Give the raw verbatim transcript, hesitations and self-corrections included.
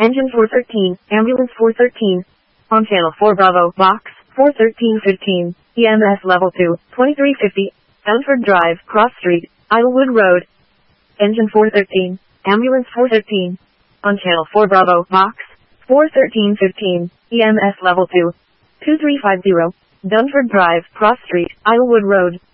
Engine four thirteen, Ambulance four thirteen. On Channel four Bravo, Box four thirteen fifteen, E M S Level two, twenty-three fifty, Dunford Drive, Cross Street, Islewood Road. Engine four thirteen, Ambulance four thirteen. On Channel four Bravo, Box four thirteen fifteen, E M S Level two, two three five zero, Dunford Drive, Cross Street, Islewood Road.